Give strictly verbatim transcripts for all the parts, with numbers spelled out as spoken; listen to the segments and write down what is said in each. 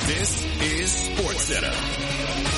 This is SportsCenter.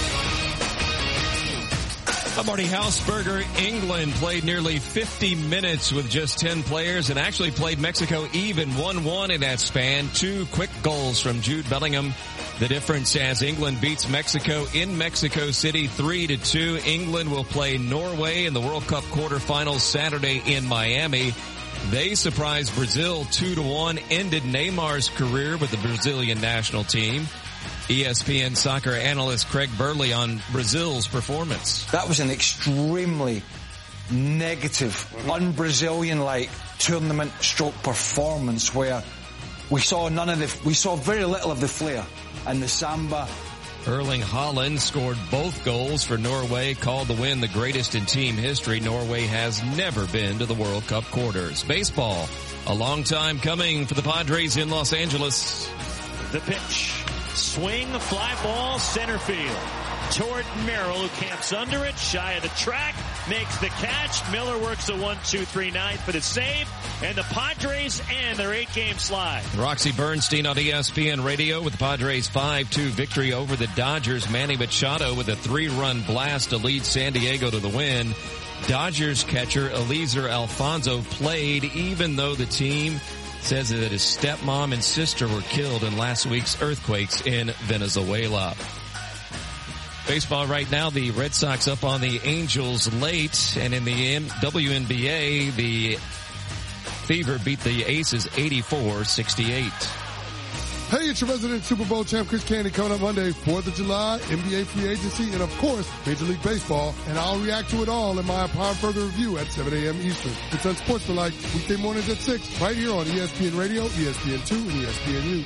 I'm Marty Hausberger. England played nearly fifty minutes with just ten players and actually played Mexico even one one in that span. Two quick goals from Jude Bellingham. The difference as England beats Mexico in Mexico City three to two. England will play Norway in the World Cup quarterfinals Saturday in Miami. They surprised Brazil two to one, ended Neymar's career with the Brazilian national team. E S P N soccer analyst Craig Burley on Brazil's performance. That was an extremely negative, un-Brazilian-like tournament stroke performance where we saw none of the, we saw very little of the flair and the samba. Erling Haaland scored both goals for Norway, called the win the greatest in team history. Norway has never been to the World Cup quarters. Baseball, a long time coming for the Padres in Los Angeles. The pitch. Swing, fly ball, center field. Toward Merrill, who camps under it, shy of the track, makes the catch. Miller works a one two three nine for the save, and the Padres end their eight-game slide. Roxy Bernstein on E S P N Radio with the Padres five two victory over the Dodgers. Manny Machado with a three-run blast to lead San Diego to the win. Dodgers catcher Eliezer Alfonso played even though the team says that his stepmom and sister were killed in last week's earthquakes in Venezuela. Baseball right now, the Red Sox up on the Angels late, and in the W N B A, the Fever beat the Aces eighty-four sixty-eight. Hey, it's your resident Super Bowl champ, Chris Candy, coming up Monday, fourth of July, N B A free agency, and of course, Major League Baseball. And I'll react to it all in my Power Further review at seven a.m. Eastern. It's on Sports for Life, weekday mornings at six, right here on E S P N Radio, E S P N two, and E S P N U.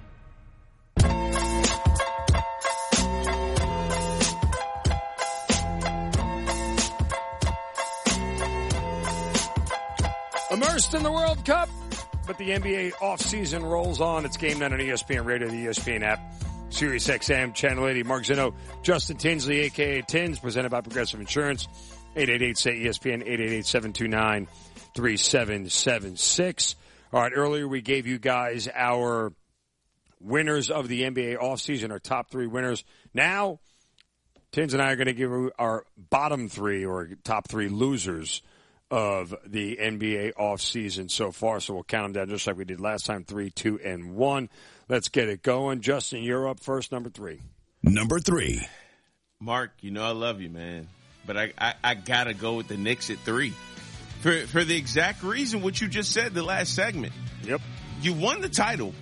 Immersed in the World Cup, but the N B A offseason rolls on. It's Game Night on E S P N Radio, the E S P N app, Sirius X M, Channel eighty. Mark Zinno, Justin Tinsley, a k a. Tins, presented by Progressive Insurance. eight eight eight, S A Y, E S P N, eight eight eight, seven two nine, three seven seven six. All right, earlier we gave you guys our winners of the N B A offseason, our top three winners. Now, Tins and I are going to give you our bottom three or top three losers of the N B A offseason so far. So we'll count them down just like we did last time, three, two, and one. Let's get it going. Justin, you're up first, number three. Number three. Mark, you know I love you, man. But I, I, I got to go with the Knicks at three. For, for the exact reason what you just said the last segment. Yep. You won the title,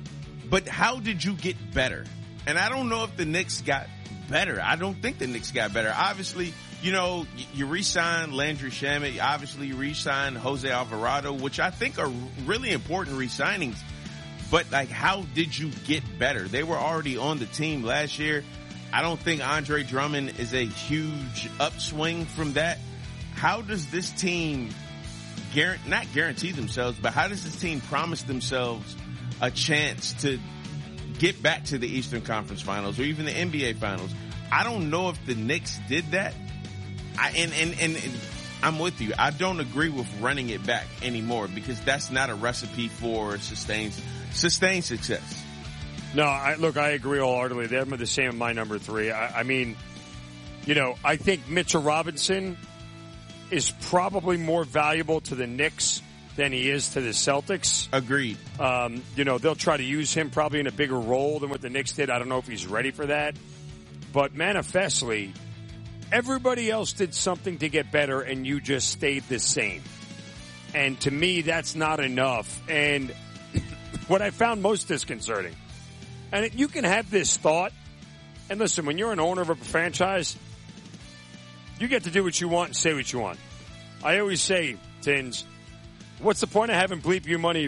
but how did you get better? And I don't know if the Knicks got better. I don't think the Knicks got better. Obviously, you know, you re-signed Landry Shamet. Obviously, you re-signed Jose Alvarado, which I think are really important re-signings. But, like, how did you get better? They were already on the team last year. I don't think Andre Drummond is a huge upswing from that. How does this team, guarantee, not guarantee themselves, but how does this team promise themselves a chance to get back to the Eastern Conference Finals or even the N B A Finals? I don't know if the Knicks did that. I, and, and, and, and I'm with you. I don't agree with running it back anymore because that's not a recipe for sustained, sustained success. No, I, look, I agree wholeheartedly. They're the same in my number three. I, I mean, you know, I think Mitchell Robinson is probably more valuable to the Knicks than he is to the Celtics. Agreed. Um, you know, they'll try to use him probably in a bigger role than what the Knicks did. I don't know if he's ready for that. But manifestly, everybody else did something to get better, and you just stayed the same. And to me, that's not enough. And what I found most disconcerting, and you can have this thought, and listen, when you're an owner of a franchise, you get to do what you want and say what you want. I always say, Tins, what's the point of having bleep you money